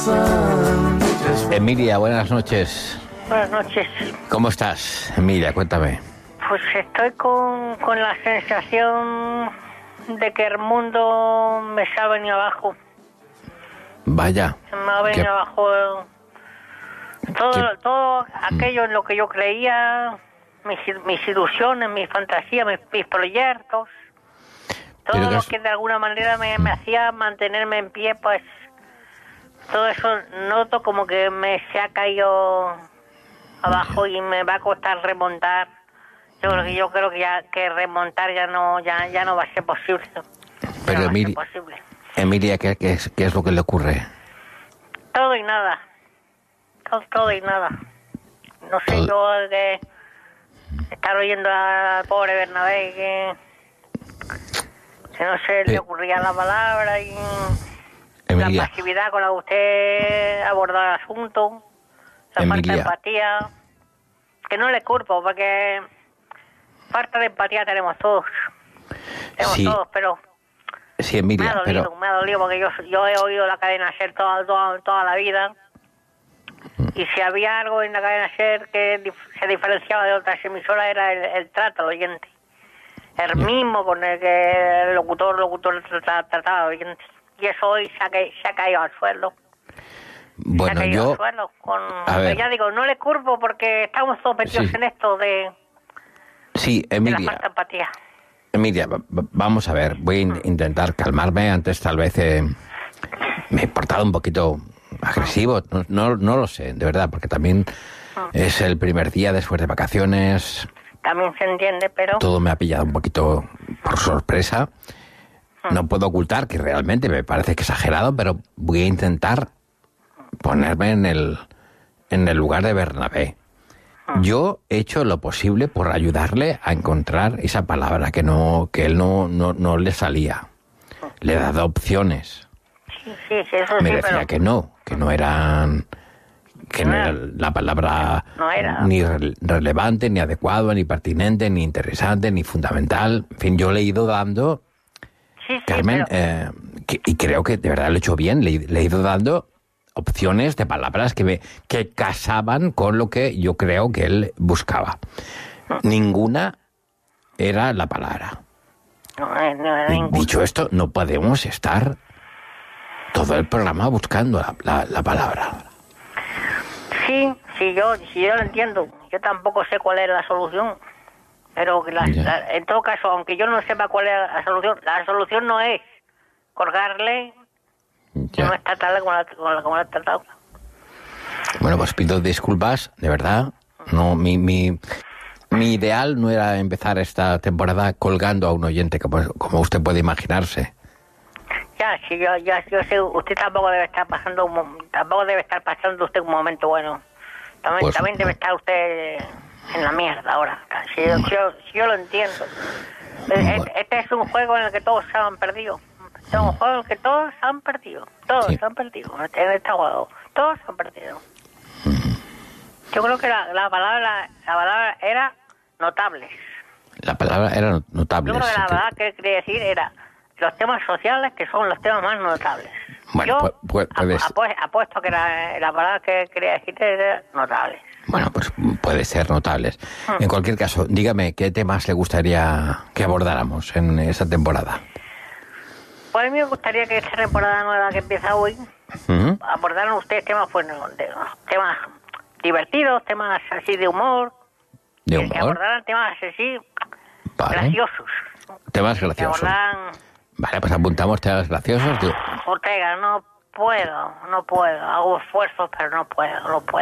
Emilia, buenas noches. Buenas noches. ¿Cómo estás, Emilia? Cuéntame. Pues estoy con la sensación de que el mundo me se ha venido abajo. Vaya. Se me ha venido abajo todo aquello en lo que yo creía, mis ilusiones, mis fantasías, mis proyectos. Todo lo que de alguna manera me hacía mantenerme en pie, pues todo eso noto como que se ha caído abajo y me va a costar remontar. Yo creo que remontar ya no va a ser posible. Pero Emilia, ¿qué es lo que le ocurre? Todo y nada. Todo y nada. No sé, yo de estar oyendo al pobre Bernabé que no se le ocurría la palabra y Emilia, la pasividad con la que usted abordó el asunto, la falta de empatía, que no le culpo porque falta de empatía tenemos todos. Todos, pero sí, Emilia, me ha dolido porque yo he oído la cadena SER toda la vida. Y si había algo en la cadena SER que se diferenciaba de otras emisoras era el trato al oyente. El mismo con el que el locutor trataba al oyente. Y eso hoy se ha caído al suelo. Bueno, yo... Ya digo, no le culpo porque estamos todos metidos en esto de... Sí, Emilia. De la falta de empatía. Emilia, vamos a ver, voy a intentar calmarme. Antes tal vez me he portado un poquito agresivo, no lo sé, de verdad, porque también es el primer día después de vacaciones. También se entiende, pero... Todo me ha pillado un poquito por sorpresa. No puedo ocultar que realmente me parece que exagerado, pero voy a intentar ponerme en el lugar de Bernabé. Yo he hecho lo posible por ayudarle a encontrar esa palabra que él no le salía. Le he dado opciones. Sí, eso me sí, decía pero... que no eran... que no era la palabra ni relevante, ni adecuado, ni pertinente, ni interesante, ni fundamental. En fin, yo le he ido dando... Carmen, pero... y creo que de verdad lo he hecho bien, le he ido dando opciones de palabras que casaban con lo que yo creo que él buscaba. Ninguna era la palabra. Dicho esto, no podemos estar todo el programa buscando la palabra. Sí, yo lo entiendo. Yo tampoco sé cuál es la solución. Pero en todo caso, aunque yo no sepa cuál es la solución no es colgarle, no es tratarle como la he tratado. Bueno, pues pido disculpas, de verdad. No, mi ideal no era empezar esta temporada colgando a un oyente, como usted puede imaginarse. Sí, yo sé, usted tampoco debe estar pasando usted un momento bueno. También debe estar usted en la mierda ahora. Si yo lo entiendo. Este es un juego en el que todos se han perdido. Es un juego en el que todos se han perdido. Todos se han perdido en este juego. Todos se han perdido. Yo creo que la palabra era notables. La palabra era notables. Yo creo que la palabra que quería decir era los temas sociales, que son los temas más notables. Bueno, apuesto que la palabra que quería decir era notables. Bueno, pues puede ser notables. En cualquier caso, dígame, ¿qué temas le gustaría que abordáramos en esa temporada? Pues a mí me gustaría que esta temporada nueva que empieza hoy abordaran ustedes temas, temas divertidos, temas así de humor. ¿De humor? Que abordaran temas así graciosos. Temas graciosos. Vale, pues apuntamos temas graciosos. Ortega, no puedo. Hago esfuerzos, pero no puedo.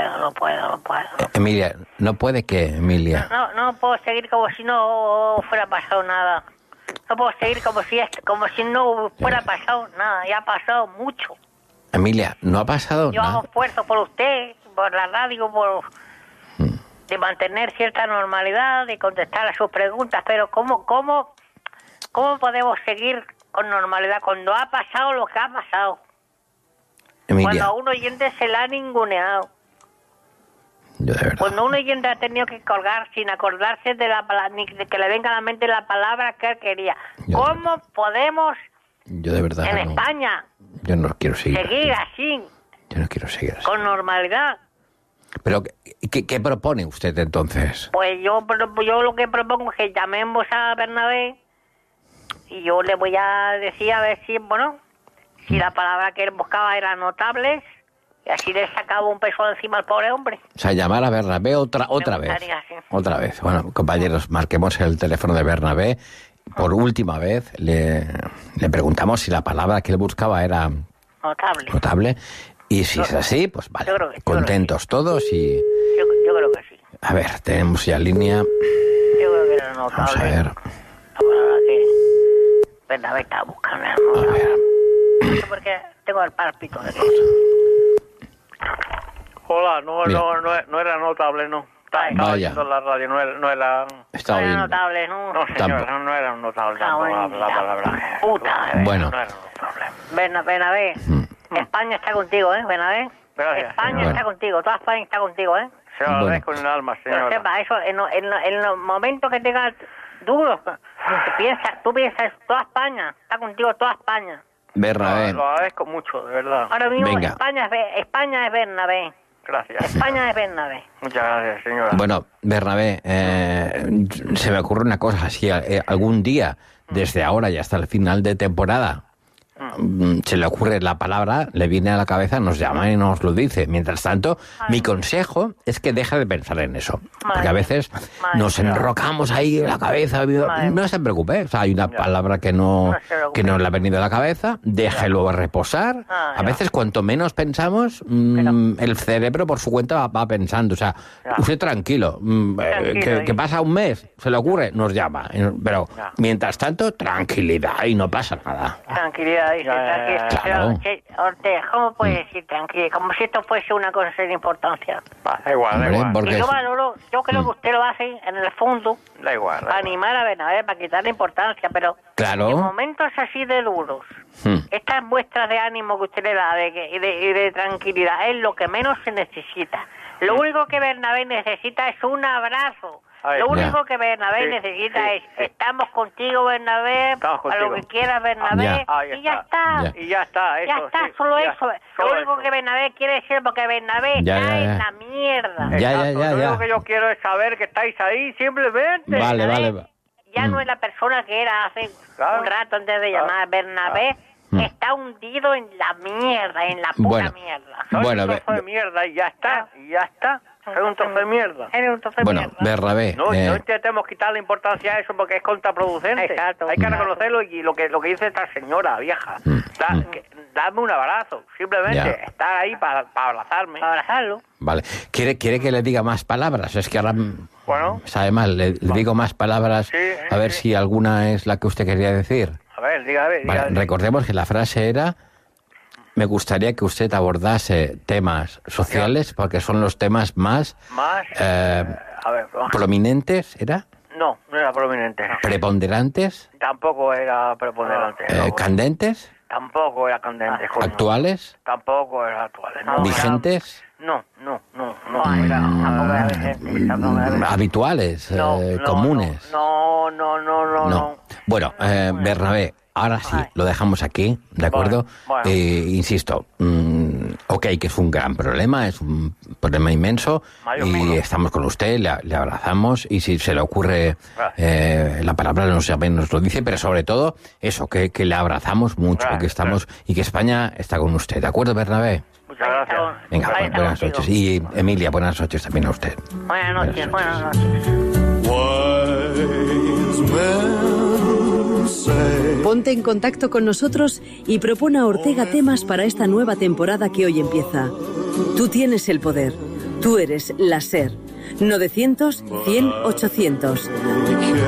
Emilia, ¿no puede qué, Emilia? No puedo seguir como si no fuera pasado nada. No puedo seguir como si no fuera pasado nada. Ya ha pasado mucho. Emilia, no ha pasado nada. Yo hago esfuerzos por usted, por la radio, de mantener cierta normalidad, de contestar a sus preguntas, pero ¿cómo podemos seguir con normalidad cuando ha pasado lo que ha pasado? Emilia. Cuando a un oyente se le ha ninguneado. Yo de verdad. Cuando un oyente ha tenido que colgar sin acordarse de la palabra, ni de que le venga a la mente la palabra que él quería. ¿Cómo podemos yo de verdad en España yo no quiero seguir así, Yo no quiero seguir así. Con normalidad. Pero, ¿qué propone usted entonces? Pues yo lo que propongo es que llamemos a Bernabé y yo le voy a decir a ver si, si la palabra que él buscaba era notables, y así le sacaba un peso encima al pobre hombre. O sea, llamar a Bernabé otra vez. Sí. Otra vez. Bueno, compañeros, marquemos el teléfono de Bernabé. Por última vez le preguntamos si la palabra que él buscaba era notable. Y si es así, pues vale. Contentos todos y... Yo creo que sí. A ver, tenemos ya línea. Yo creo que era notable. Vamos a ver. La palabra que Bernabé estaba buscando era notable. A ver. Porque tengo el pálpito de que... Hola, no era notable, no. Estaba oyendo la radio, no era... Estaba No era bien. notable, ¿no? No, señora, no era notable tampoco la palabra. Puta, Bueno. No era notable. Bernabé, España está contigo, Bernabé. Gracias, España señora. está contigo, toda España está contigo, Se lo agradezco en el alma, Pero señora. sepa, eso, en los momentos que tengas duros, tú piensas, toda España, está contigo toda España. Bernabé. Lo agradezco mucho, de verdad. Ahora mismo Venga. España es Bernabé. Gracias. España es Bernabé. Muchas gracias, señora. Bueno, Bernabé, se me ocurre una cosa. Si algún día, desde ahora y hasta el final de temporada, se le ocurre la palabra, le viene a la cabeza, nos llama y nos lo dice. Mientras tanto, mi consejo es que deje de pensar en eso. Porque a veces nos enrocamos ahí en la cabeza. No se preocupe, o sea, hay una palabra que no le ha venido a la cabeza, déjelo reposar. A veces, cuanto menos pensamos, el cerebro por su cuenta va pensando. O sea, usted tranquilo. Que pasa un mes, se le ocurre, nos llama. Pero, mientras tanto, tranquilidad y no pasa nada. Tranquilidad. Claro. Ortega, ¿cómo puede decir tranquilo? Como si esto fuese una cosa sin importancia. Da igual, Hombre, porque Yo creo que usted lo hace en el fondo Da igual. para animar a Bernabé, para quitarle importancia, pero Claro. en momentos así de duros, estas muestras de ánimo que usted le da y de tranquilidad es lo que menos se necesita. Lo único que Bernabé necesita es un abrazo. Ay, Lo único ya. que Bernabé necesita es, estamos contigo, Bernabé, Estamos a contigo. lo que quieras, Bernabé, Ya. y ya está. Ya. Y ya está, eso. Ya está, sí, solo ya, eso. solo Lo único eso. que Bernabé quiere decir, porque Bernabé Ya, está ya, ya. en la mierda. Ya. Lo único que yo quiero es saber que estáis ahí, simplemente. Vale, Bernabé vale. ya no es la persona que era hace Claro. un rato antes de llamar. Bernabé está hundido en la mierda, en la puta Bueno. mierda. Soy Bueno, un trozo de mierda y ya está, Soy un trozo de mierda. Eres un trozo de Bueno, mierda. Bernabé. No intentemos quitar la importancia a eso porque es contraproducente. Exacto. Hay que reconocerlo y lo que dice esta señora vieja. Dame un abrazo, simplemente Ya. estar ahí para abrazarme. Para abrazarlo. Vale. ¿Quiere que le diga más palabras? Es que ahora Bueno. sabe mal. Le digo más palabras Sí, a ver sí. si alguna es la que usted quería decir. A ver, dígame. Vale, recordemos que la frase era: me gustaría que usted abordase temas sociales porque son los temas más Más. A ver, prominentes, ¿era? no era prominente. Preponderantes, Tampoco era preponderante. candentes, Tampoco era candente. coño. actuales, Tampoco era actual. vigentes, No. habituales, comunes. No. Bueno, Bernabé, ahora sí, lo dejamos aquí, ¿de acuerdo? Bueno. Insisto, ok, que es un gran problema, es un problema inmenso, y estamos con usted, le abrazamos, y si se le ocurre la palabra, nos lo dice, pero sobre todo eso, que le abrazamos mucho, Claro, que estamos, y que España está con usted, ¿de acuerdo, Bernabé? Muchas gracias. Venga, Ahí está buenas contigo. noches. Y Emilia, buenas noches también a usted. Buenas noches, buenas noches. Ponte en contacto con nosotros y propone a Ortega temas para esta nueva temporada que hoy empieza. Tú tienes el poder. Tú eres la SER. 900 100 800.